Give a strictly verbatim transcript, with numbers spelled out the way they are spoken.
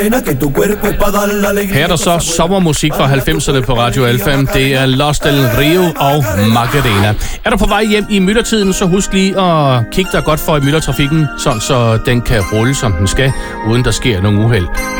Her er der så sommermusik fra halvfemserne på Radio Alfa. Det er Los del Rio og Macarena. Er du på vej hjem i myldretiden, så husk lige at kigge dig godt for i myldretrafikken, sådan så den kan rulle som den skal, uden der sker nogen uheld.